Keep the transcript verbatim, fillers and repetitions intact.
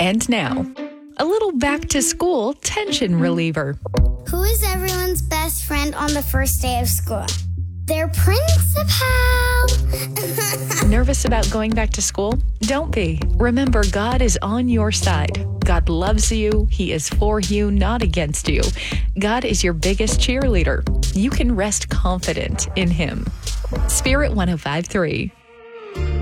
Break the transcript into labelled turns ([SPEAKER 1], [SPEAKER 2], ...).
[SPEAKER 1] And now, a little back to school tension reliever.
[SPEAKER 2] Who is everyone's best friend on the first day of school? Their principal.
[SPEAKER 1] Nervous about going back to school? Don't be. Remember, God is on your side. God loves you. He is for you, not against you. God is your biggest cheerleader. You can rest confident in Him. Spirit one oh five point three.